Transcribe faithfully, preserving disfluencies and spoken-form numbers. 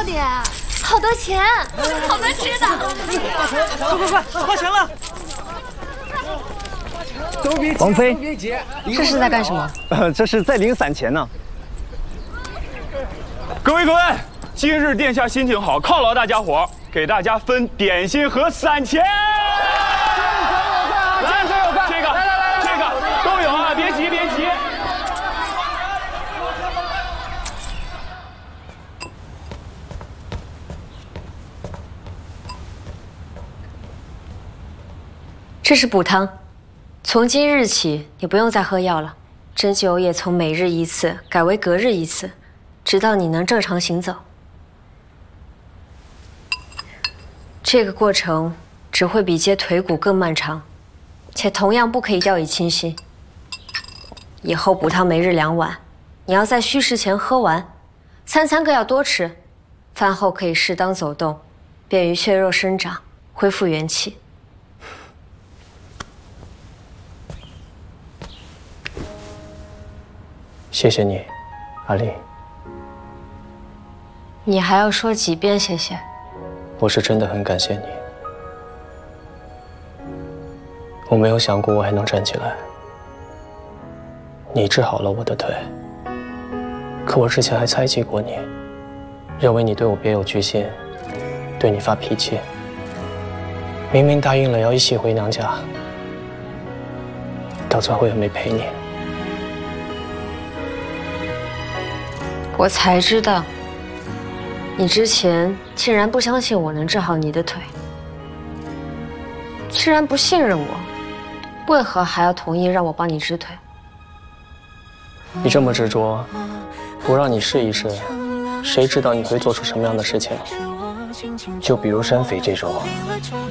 点，好多钱，好多吃的。 快快快，花钱了！ 王妃， 这是在干什么？ 呃，这是在领散钱呢。 各位各位，今日殿下心情好，犒劳大家伙，给大家分点心和散钱。来，这个这个这个都有啊，别急别急。 这是补汤，从今日起你不用再喝药了，针灸也从每日一次改为隔日一次，直到你能正常行走。这个过程只会比接腿骨更漫长，且同样不可以掉以轻心。以后补汤每日两碗，你要在戌时前喝完，三餐各要多吃，饭后可以适当走动，便于血肉生长，恢复元气。 谢谢你，阿丽。 你还要说几遍谢谢？ 我是真的很感谢你。我没有想过我还能站起来。你治好了我的腿，可我之前还猜忌过你，认为你对我别有居心，对你发脾气。明明答应了要一起回娘家，到最后也没陪你。 我才知道，你之前竟然不相信我能治好你的腿。既然不信任我，为何还要同意让我帮你治腿？ 你这么执着，不让你试一试，谁知道你会做出什么样的事情？就比如山匪这种。